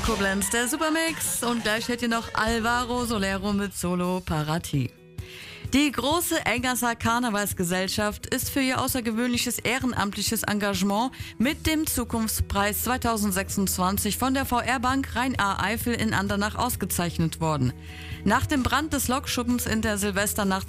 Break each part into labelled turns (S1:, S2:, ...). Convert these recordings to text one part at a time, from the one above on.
S1: Koblenz, der Supermix, und gleich hört ihr noch Alvaro Solero mit Solo Parati. Die große Engerser Karnevalsgesellschaft ist für ihr außergewöhnliches ehrenamtliches Engagement mit dem Zukunftspreis 2026 von der VR-Bank Rhein-A-Eifel in Andernach ausgezeichnet worden. Nach dem Brand des Lokschuppens in der Silvesternacht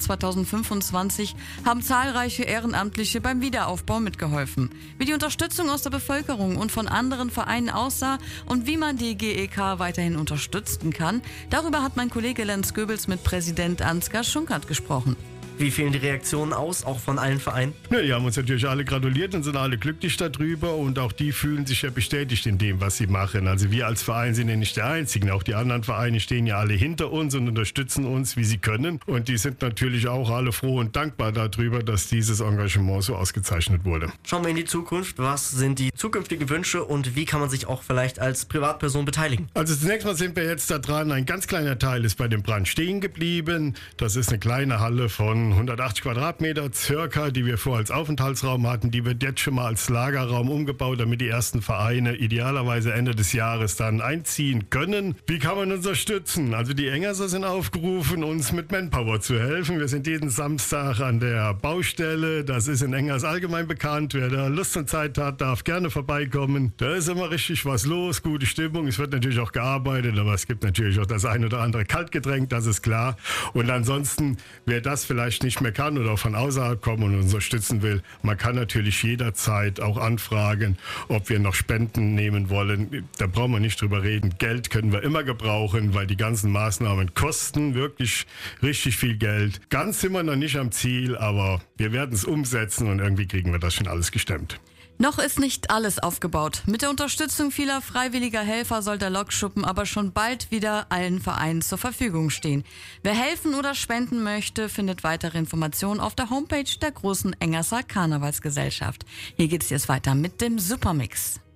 S1: 2025 haben zahlreiche Ehrenamtliche beim Wiederaufbau mitgeholfen. Wie die Unterstützung aus der Bevölkerung und von anderen Vereinen aussah und wie man die GEK weiterhin unterstützen kann, darüber hat mein Kollege Lenz Goebels mit Präsident Ansgar Schunkert gesprochen.
S2: Wie fielen die Reaktionen aus, auch von allen Vereinen?
S3: Ja, die haben uns natürlich alle gratuliert und sind alle glücklich darüber, und auch die fühlen sich ja bestätigt in dem, was sie machen. Also wir als Verein sind ja nicht der Einzigen, auch die anderen Vereine stehen ja alle hinter uns und unterstützen uns, wie sie können, und die sind natürlich auch alle froh und dankbar darüber, dass dieses Engagement so ausgezeichnet wurde.
S2: Schauen wir in die Zukunft. Was sind die zukünftigen Wünsche und wie kann man sich auch vielleicht als Privatperson beteiligen?
S3: Also zunächst mal sind wir jetzt da dran, ein ganz kleiner Teil ist bei dem Brand stehen geblieben. Das ist eine kleine Halle von 180 Quadratmeter circa, die wir vorher als Aufenthaltsraum hatten. Die wird jetzt schon mal als Lagerraum umgebaut, damit die ersten Vereine idealerweise Ende des Jahres dann einziehen können. Wie kann man unterstützen? Also die Engerser sind aufgerufen, uns mit Manpower zu helfen. Wir sind jeden Samstag an der Baustelle. Das ist in Engers allgemein bekannt. Wer da Lust und Zeit hat, darf gerne vorbeikommen. Da ist immer richtig was los, gute Stimmung. Es wird natürlich auch gearbeitet, aber es gibt natürlich auch das ein oder andere Kaltgetränk, das ist klar. Und ansonsten, wer das vielleicht nicht mehr kann oder auch von außerhalb kommen und unterstützen will, man kann natürlich jederzeit auch anfragen, ob wir noch Spenden nehmen wollen. Da brauchen wir nicht drüber reden. Geld können wir immer gebrauchen, weil die ganzen Maßnahmen kosten wirklich richtig viel Geld. Ganz sind wir noch nicht am Ziel, aber wir werden es umsetzen und irgendwie kriegen wir das schon alles gestemmt.
S1: Noch ist nicht alles aufgebaut. Mit der Unterstützung vieler freiwilliger Helfer soll der Lokschuppen aber schon bald wieder allen Vereinen zur Verfügung stehen. Wer helfen oder spenden möchte, findet weitere Informationen auf der Homepage der großen Engerser Karnevalsgesellschaft. Hier geht es jetzt weiter mit dem Supermix.